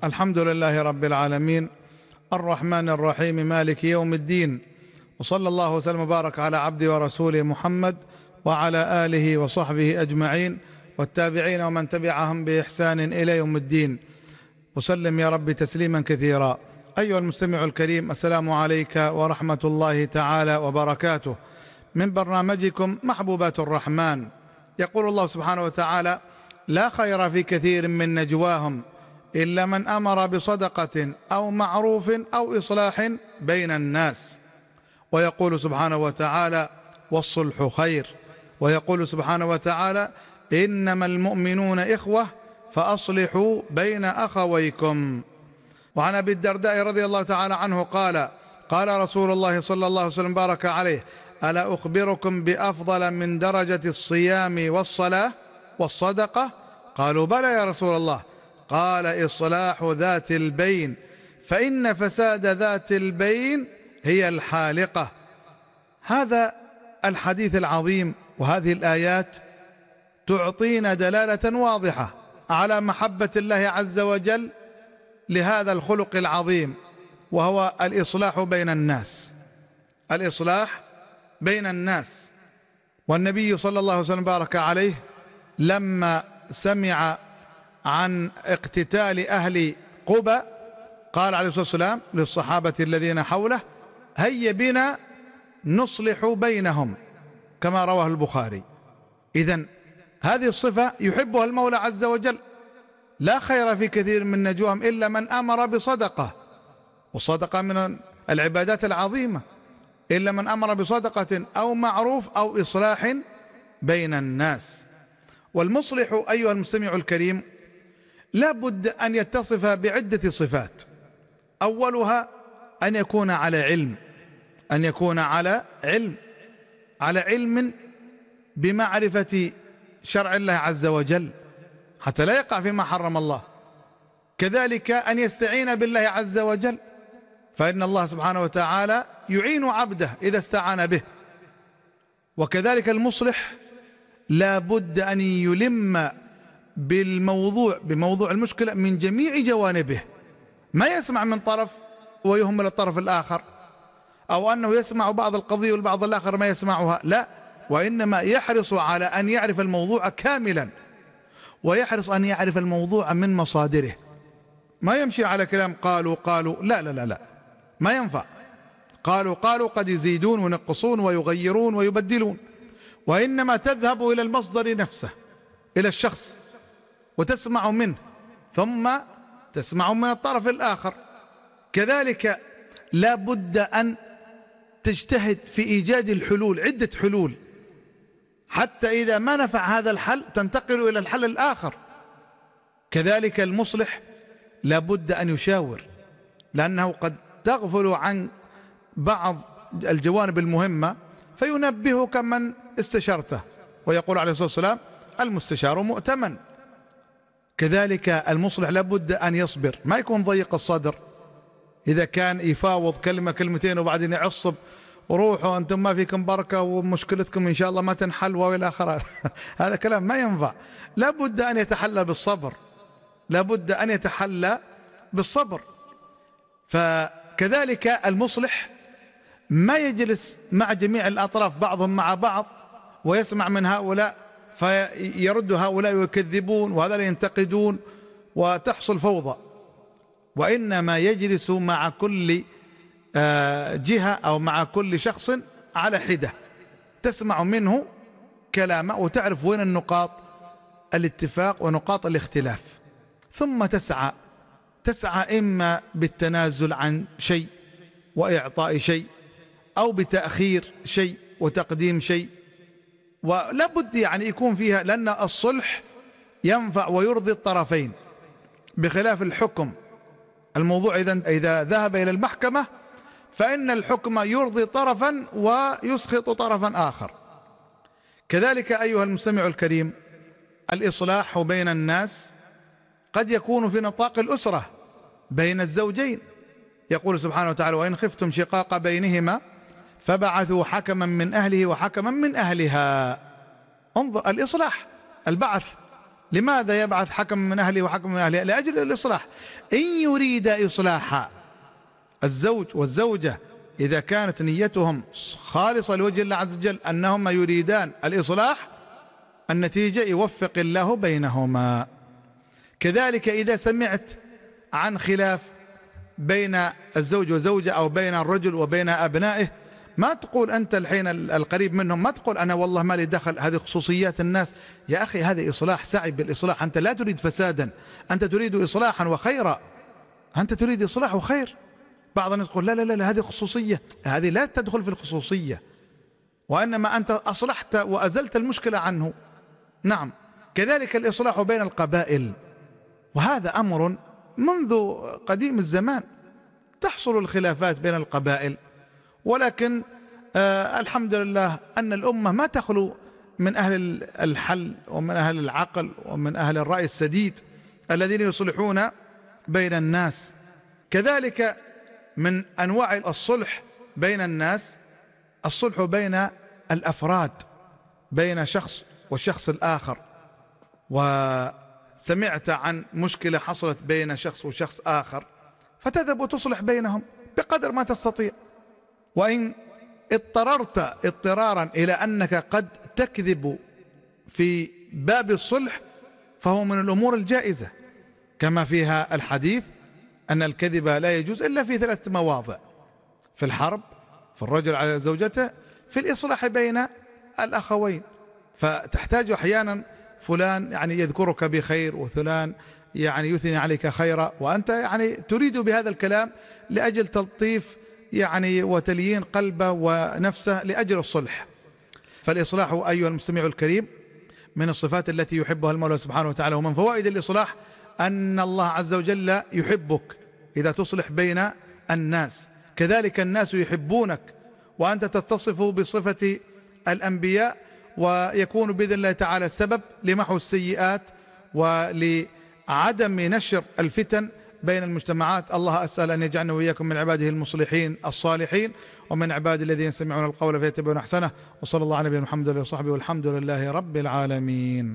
الحمد لله رب العالمين الرحمن الرحيم مالك يوم الدين، وصلى الله وسلم وبارك على عبده ورسوله محمد وعلى آله وصحبه أجمعين والتابعين ومن تبعهم بإحسان إلى يوم الدين، وسلم يا رب تسليما كثيرا. أيها المستمع الكريم، السلام عليك ورحمة الله تعالى وبركاته، من برنامجكم محبوبات الرحمن. يقول الله سبحانه وتعالى: لا خير في كثير من نجواهم إلا من أمر بصدقة أو معروف أو إصلاح بين الناس. ويقول سبحانه وتعالى: والصلح خير. ويقول سبحانه وتعالى: إنما المؤمنون إخوة فأصلحوا بين أخويكم. وعن أبي الدرداء رضي الله تعالى عنه قال: قال رسول الله صلى الله عليه وسلم بارك عليه: ألا أخبركم بأفضل من درجة الصيام والصلاة والصدقة؟ قالوا: بلى يا رسول الله. قال: إصلاح ذات البين، فإن فساد ذات البين هي الحالقة. هذا الحديث العظيم وهذه الآيات تعطينا دلالة واضحة على محبة الله عز وجل لهذا الخلق العظيم، وهو الإصلاح بين الناس. الإصلاح بين الناس. والنبي صلى الله عليه وسلم بارك عليه لما سمع عن اقتتال أهل قبى قال عليه الصلاة والسلام للصحابة الذين حوله: هيا بنا نصلح بينهم، كما رواه البخاري. إذن هذه الصفة يحبها المولى عز وجل. لا خير في كثير من نجواهم إلا من أمر بصدقة، والصدقة من العبادات العظيمة، إلا من أمر بصدقة أو معروف أو إصلاح بين الناس. والمصلح أيها المستمع الكريم لا بد أن يتصف بعدة صفات. أولها أن يكون على علم، أن يكون على علم بمعرفة شرع الله عز وجل حتى لا يقع فيما حرم الله. كذلك أن يستعين بالله عز وجل، فإن الله سبحانه وتعالى يعين عبده إذا استعان به. وكذلك المصلح لا بد أن يلم بموضوع المشكلة من جميع جوانبه، ما يسمع من طرف ويهمل الطرف الآخر، أو أنه يسمع بعض القضية والبعض الآخر ما يسمعها، لا، وإنما يحرص على أن يعرف الموضوع كاملا، ويحرص أن يعرف الموضوع من مصادره. ما يمشي على كلام قالوا لا لا لا لا، ما ينفع. قالوا قد يزيدون وينقصون ويغيرون ويبدلون، وإنما تذهب إلى المصدر نفسه، إلى الشخص، وتسمع منه، ثم تسمع من الطرف الآخر. كذلك لا بد أن تجتهد في إيجاد الحلول، عدة حلول، حتى إذا ما نفع هذا الحل تنتقل إلى الحل الآخر. كذلك المصلح لا بد أن يشاور، لأنه قد تغفل عن بعض الجوانب المهمة فينبهك من استشرته، ويقول عليه الصلاة والسلام: المستشار مؤتمن. كذلك المصلح لا بد أن يصبر، ما يكون ضيق الصدر. إذا كان يفاوض كلمة كلمتين وبعدين يعصب: وروحوا أنتم ما فيكم بركة ومشكلتكم إن شاء الله ما تنحل وإلى آخره هذا كلام ما ينفع. لا بد أن يتحلى بالصبر، لا بد أن يتحلى بالصبر. فكذلك المصلح ما يجلس مع جميع الأطراف بعضهم مع بعض ويسمع من هؤلاء فيرد هؤلاء ويكذبون وهذا ينتقدون وتحصل فوضى، وإنما يجلس مع كل جهة أو مع كل شخص على حدة، تسمع منه كلامه وتعرف وين النقاط الاتفاق ونقاط الاختلاف، ثم تسعى إما بالتنازل عن شيء وإعطاء شيء، أو بتأخير شيء وتقديم شيء. ولا بد يعني يكون فيها، لأن الصلح ينفع ويرضي الطرفين، بخلاف الحكم. الموضوع إذا ذهب إلى المحكمة فإن الحكم يرضي طرفا ويسخط طرفا آخر. كذلك أيها المستمع الكريم الإصلاح بين الناس قد يكون في نطاق الأسرة بين الزوجين. يقول سبحانه وتعالى: وإن خفتم شقاق بينهما فبعثوا حكما من أهله وحكما من أهلها. انظر الإصلاح، البعث لماذا يبعث حكم من أهله وحكم من أهله؟ لأجل الإصلاح. إن يريد إصلاح الزوج والزوجة، إذا كانت نيتهم خالصة لوجه الله عز وجل أنهما يريدان الإصلاح، النتيجة يوفق الله بينهما. كذلك إذا سمعت عن خلاف بين الزوج وزوجة أو بين الرجل وبين أبنائه، ما تقول أنت الحين القريب منهم، ما تقول أنا والله ما لي دخل، هذه خصوصيات الناس. يا أخي هذه إصلاح، سعي بالإصلاح، أنت لا تريد فسادا، أنت تريد إصلاحا وخيرا، أنت تريد إصلاح وخير. بعض الناس يقول لا لا لا هذه خصوصية، هذه لا تدخل في الخصوصية، وإنما أنت أصلحت وأزلت المشكلة عنه. نعم. كذلك الإصلاح بين القبائل، وهذا أمر منذ قديم الزمان تحصل الخلافات بين القبائل، ولكن الحمد لله أن الأمة ما تخلو من أهل الحل ومن أهل العقل ومن أهل الرأي السديد الذين يصلحون بين الناس. كذلك من أنواع الصلح بين الناس الصلح بين الأفراد، بين شخص والشخص الآخر. وسمعت عن مشكلة حصلت بين شخص وشخص آخر، فتذهب وتصلح بينهم بقدر ما تستطيع. وإن اضطررت اضطرارا إلى أنك قد تكذب في باب الصلح فهو من الأمور الجائزة، كما فيها الحديث أن الكذب لا يجوز إلا في 3 مواضع: في الحرب، في الرجل على زوجته، في الإصلاح بين الأخوين. فتحتاج أحيانا فلان يعني يذكرك بخير، وفلان يعني يثني عليك خيرا، وأنت يعني تريد بهذا الكلام لأجل تلطيف يعني وتليين قلبه ونفسه لأجل الصلح. فالإصلاح أيها المستمع الكريم من الصفات التي يحبها المولى سبحانه وتعالى. ومن فوائد الإصلاح أن الله عز وجل يحبك إذا تصلح بين الناس، كذلك الناس يحبونك، وأنت تتصف بصفة الأنبياء، ويكون بإذن الله تعالى سبب لمحو السيئات ولعدم نشر الفتن بين المجتمعات. الله أسأل أن يجعلنا وإياكم من عباده المصلحين الصالحين، ومن عباد الذين يستمعون القول فيتبعون أحسنه. وصلى الله على نبينا محمد وصحبه، والحمد لله رب العالمين.